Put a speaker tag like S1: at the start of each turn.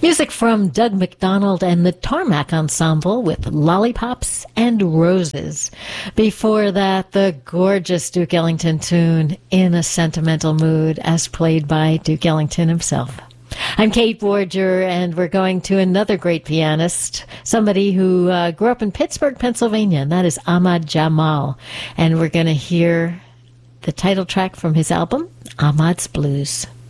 S1: Music from Doug McDonald and the Tarmac Ensemble with Lollipops and Roses. Before that, the gorgeous Duke Ellington tune, In a Sentimental Mood, as played by Duke Ellington himself. I'm Kate Borger, and we're going to another great pianist, somebody who grew up in Pittsburgh, Pennsylvania, and that is Ahmad Jamal. And we're going to hear the title track from his album, Ahmad's Blues.